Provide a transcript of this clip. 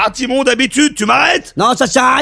Ah, Timon, d'habitude, tu m'arrêtes? Non, ça sert à rien.